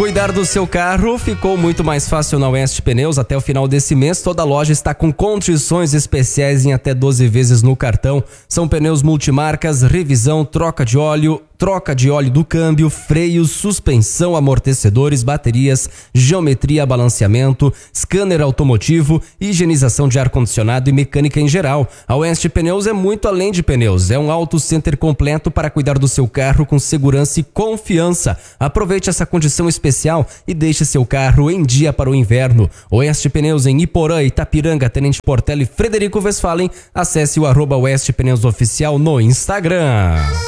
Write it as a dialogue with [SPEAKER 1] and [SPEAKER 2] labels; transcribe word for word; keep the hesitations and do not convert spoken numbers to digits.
[SPEAKER 1] Cuidar do seu carro ficou muito mais fácil na Oeste Pneus. Até o final desse mês, toda a loja está com condições especiais em até doze vezes no cartão. São pneus multimarcas, revisão, troca de óleo, troca de óleo do câmbio, freios, suspensão, amortecedores, baterias, geometria, balanceamento, scanner automotivo, higienização de ar-condicionado e mecânica em geral. A Oeste Pneus é muito além de pneus. É um auto center completo para cuidar do seu carro com segurança e confiança. Aproveite essa condição especial e deixe seu carro em dia para o inverno. Oeste Pneus em Iporã, Itapiranga, Tenente Portela e Frederico Westphalen. Acesse o arroba Oeste Pneus Oficial no Instagram.